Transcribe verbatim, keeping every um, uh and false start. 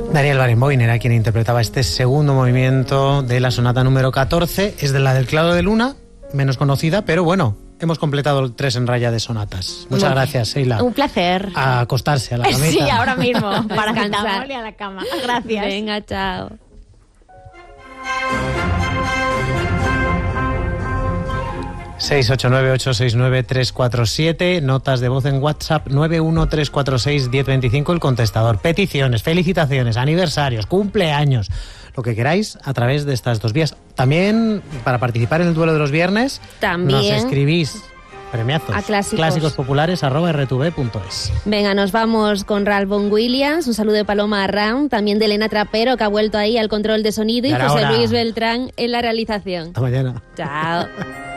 Daniel Barenboim era quien interpretaba este segundo movimiento de la sonata número catorce. Es de la del Claro de Luna, menos conocida, pero bueno, hemos completado el tres en raya de sonatas. Muchas Muy gracias, Sheila. Un placer. A acostarse a la camita. Sí, ahora mismo, para Descansar. descansar y a la cama. Gracias. Venga, chao. seis ocho nueve ocho seis nueve tres cuatro siete, notas de voz en WhatsApp nueve uno tres cuatro seis uno cero dos cinco, el contestador, peticiones, felicitaciones, aniversarios, cumpleaños, lo que queráis a través de estas dos vías. También para participar en el duelo de los viernes, También. nos escribís premiazos, A clásicos. clásicos populares arroba r t v punto es. Venga, nos vamos con Ralph Vaughan Williams, un saludo de Paloma Arran, también de Elena Trapero, que ha vuelto ahí al control de sonido, y Y ahora, José ahora. Luis Beltrán en la realización. Hasta mañana. Chao.